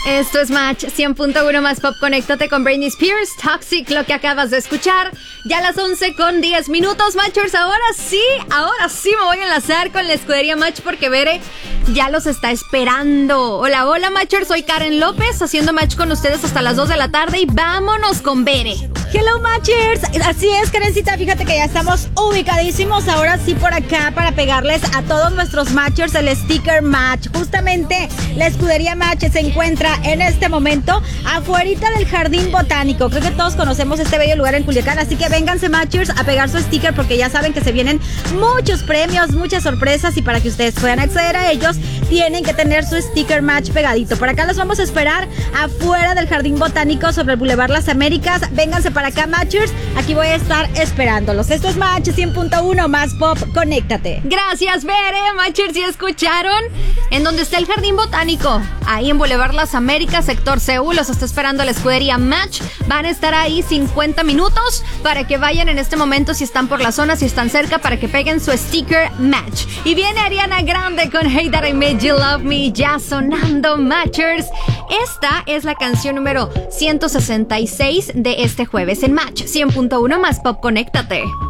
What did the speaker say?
Esto es Match 100.1 más Pop. Conéctate con Britney Spears, Toxic, lo que acabas de escuchar. Ya a las 11:10, Matchers. Ahora sí me voy a enlazar con la escudería Match porque Bere ya los está esperando. Hola, hola Matchers, soy Karen López haciendo Match con ustedes hasta las 2 de la tarde y vámonos con Bere. Hello Matchers, así es Karencita, fíjate que ya estamos ubicadísimos ahora sí por acá para pegarles a todos nuestros Matchers el sticker Match. Justamente la escudería Match se encuentra en este momento afuerita del Jardín Botánico. Creo que todos conocemos este bello lugar en Culiacán, así que vénganse Matchers a pegar su sticker porque ya saben que se vienen muchos premios, muchas sorpresas y para que ustedes puedan acceder a ellos tienen que tener su sticker Match pegadito. Por acá los vamos a esperar afuera del Jardín Botánico sobre el Boulevard Las Américas. Vénganse para acá Matchers, aquí voy a estar esperándolos. Esto es Match 100.1 más Pop, conéctate. Gracias Bere, Matchers, ¿sí escucharon? En donde está el Jardín Botánico, ahí en Boulevard Las Américas, sector CU, los está esperando la escudería Match. Van a estar ahí 50 minutos para que vayan en este momento si están por la zona, si están cerca, para que peguen su sticker Match. Y viene Ariana Grande con Hey That I Made You Love Me, ya sonando Matchers. Esta es la canción número 166 de este jueves en Match 100.1 más Pop, conéctate.